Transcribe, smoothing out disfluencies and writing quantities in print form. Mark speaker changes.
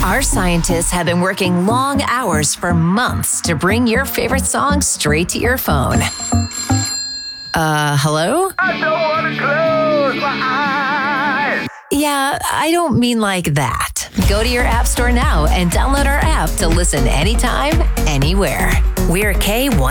Speaker 1: Our scientists have been working long hours for months to bring your favorite song straight to your phone. Hello?
Speaker 2: I don't want to close my eyes.
Speaker 1: Yeah, I don't mean like that. Go to your app store now and download our app to listen anytime, anywhere. We're K1.